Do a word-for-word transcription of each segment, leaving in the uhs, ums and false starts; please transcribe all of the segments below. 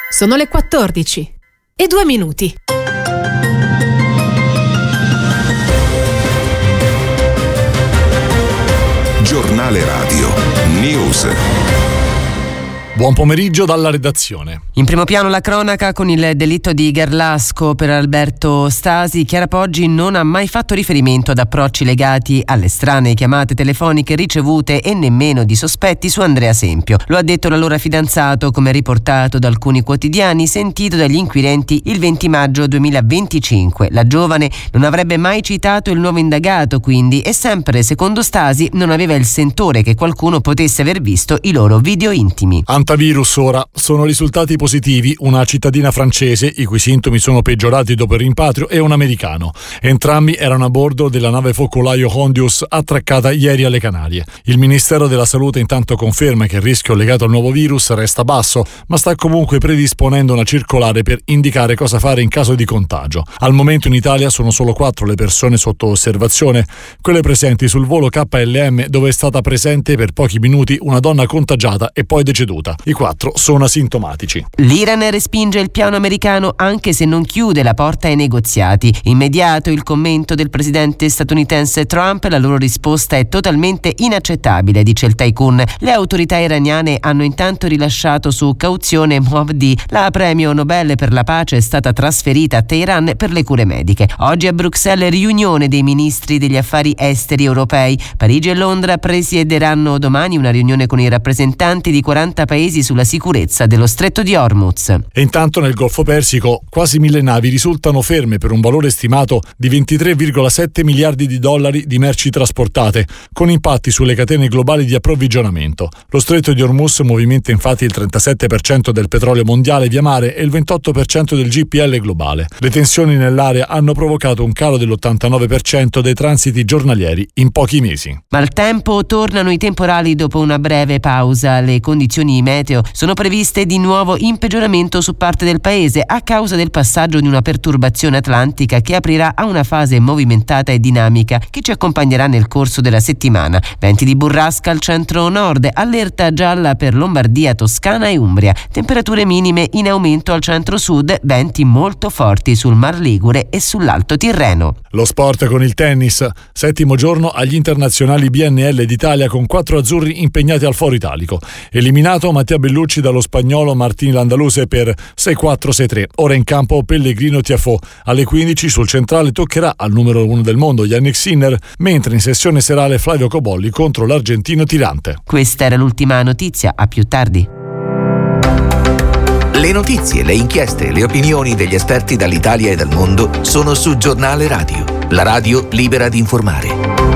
Sono le quattordici e due minuti. Giornale Radio News. Buon pomeriggio dalla redazione. In primo piano la cronaca con il delitto di Garlasco per Alberto Stasi. Chiara Poggi non ha mai fatto riferimento ad approcci legati alle strane chiamate telefoniche ricevute e nemmeno di sospetti su Andrea Sempio. Lo ha detto l'allora fidanzato, come riportato da alcuni quotidiani, sentito dagli inquirenti il venti maggio duemilaventicinque. La giovane non avrebbe mai citato il nuovo indagato, quindi, e sempre secondo Stasi non aveva il sentore che qualcuno potesse aver visto i loro video intimi. Antivirus ora. Sono risultati positivi una cittadina francese, i cui sintomi sono peggiorati dopo il rimpatrio, e un americano. Entrambi erano a bordo della nave focolaio Hondius attraccata ieri alle Canarie. Il Ministero della Salute intanto conferma che il rischio legato al nuovo virus resta basso, ma sta comunque predisponendo una circolare per indicare cosa fare in caso di contagio. Al momento in Italia sono solo quattro le persone sotto osservazione, quelle presenti sul volo K L M, dove è stata presente per pochi minuti una donna contagiata e poi deceduta. I quattro sono asintomatici. L'Iran respinge il piano americano anche se non chiude la porta ai negoziati. Immediato il commento del presidente statunitense Trump: la loro risposta è totalmente inaccettabile, dice il tycoon. Le autorità iraniane hanno intanto rilasciato su cauzione Moavdi. La premio Nobel per la pace è stata trasferita a Teheran per le cure mediche. Oggi a Bruxelles riunione dei ministri degli affari esteri europei. Parigi e Londra presiederanno domani una riunione con i rappresentanti di quaranta paesi sulla sicurezza dello stretto di Hormuz. E intanto nel Golfo Persico quasi mille navi risultano ferme per un valore stimato di ventitré virgola sette miliardi di dollari di merci trasportate, con impatti sulle catene globali di approvvigionamento. Lo stretto di Hormuz movimenta infatti il trentasette per cento del petrolio mondiale via mare e il ventotto per cento del G P L globale. Le tensioni nell'area hanno provocato un calo dell'ottantanove per cento dei transiti giornalieri in pochi mesi. Maltempo, tornano i temporali dopo una breve pausa. Le condizioni meteo sono previste di nuovo in peggioramento su parte del paese a causa del passaggio di una perturbazione atlantica che aprirà a una fase movimentata e dinamica che ci accompagnerà nel corso della settimana. Venti di burrasca al centro-nord, allerta gialla per Lombardia, Toscana e Umbria. Temperature minime in aumento al centro-sud, venti molto forti sul Mar Ligure e sull'Alto Tirreno. Lo sport con il tennis. Settimo giorno agli internazionali B N L d'Italia con quattro azzurri impegnati al Foro Italico. Eliminato Mattia Bellucci dallo spagnolo Martín Landaluse per sei quattro sei tre. Ora in campo Pellegrino Tiafoe. Alle quindici sul centrale toccherà al numero uno del mondo Yannick Sinner, mentre in sessione serale Flavio Cobolli contro l'argentino Tirante. Questa era l'ultima notizia, a più tardi. Le notizie, le inchieste, le opinioni degli esperti dall'Italia e dal mondo sono su Giornale Radio, la radio libera di informare.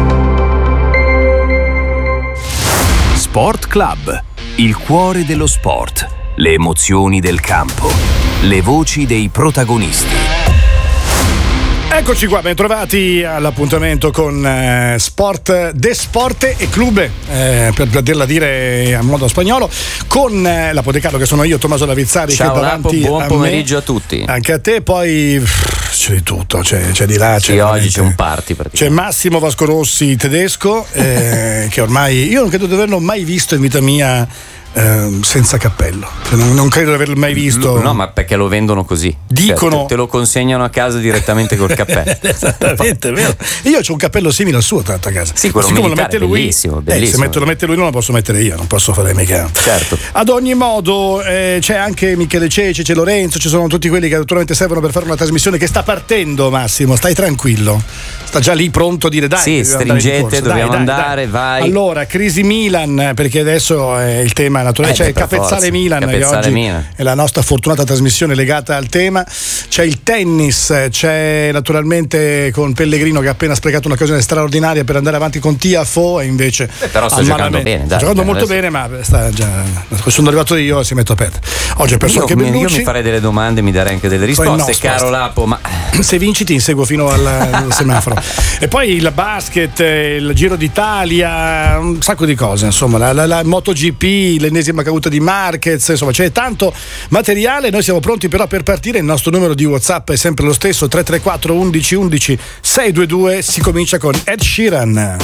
Sport Club, il cuore dello sport, le emozioni del campo, le voci dei protagonisti. Eccoci qua, ben trovati all'appuntamento con eh, Sport de Sporte e Club, eh, per poterla dire a modo spagnolo, con eh, l'apodecaro che sono io, Tommaso Lavizzari. Ciao che davanti Lapo, buon a pomeriggio me, a tutti. anche a te, poi pff, c'è di tutto, c'è, c'è di là, c'è sì, oggi c'è un party praticamente. C'è Massimo Vasco Rossi tedesco, eh, che ormai io non credo di averlo mai visto in vita mia eh, senza cappello, non, non credo di averlo mai visto. No, ma perché lo vendono così, dicono, cioè, te, te lo consegnano a casa direttamente col cappello. Esattamente, è vero. Io ho un cappello simile al suo tanto a casa. Sì, quello siccome militare, lo mette lui, bellissimo, eh, bellissimo. se metto, lo mette lui non lo posso mettere io, non posso fare mica. Certo. Ad ogni modo eh, c'è anche Michele Ceci, c'è Lorenzo, ci sono tutti quelli che naturalmente servono per fare una trasmissione che sta partendo. Massimo, stai tranquillo, sta già lì pronto a dire dai, sì, stringete, dobbiamo dai, andare, dai, vai. Allora, crisi Milan, perché adesso è il tema naturale, eh, c'è il Capezzale Milan, Capezzale che oggi Milan è la nostra fortunata trasmissione legata al tema. C'è il tennis, c'è naturalmente con Pellegrino che ha appena sprecato un'occasione straordinaria per andare avanti con Tiafoe, e invece eh, però sta giocando bene, dai, sta giocando molto adesso... bene, ma sta già, sono arrivato io e si metto a perdere. Oggi è perso io, anche Bellucci. Io mi farei delle domande, mi darei anche delle risposte, no, caro Lapo, ma se vinci ti inseguo fino al, al semaforo. E poi il basket, il Giro d'Italia, un sacco di cose, insomma, la, la, la MotoGP, l'ennesima caduta di Marquez, insomma c'è tanto materiale. Noi siamo pronti però per partire. Il nostro numero di WhatsApp è sempre lo stesso, tre tre quattro undici undici sei due due. Si comincia con Ed Sheeran.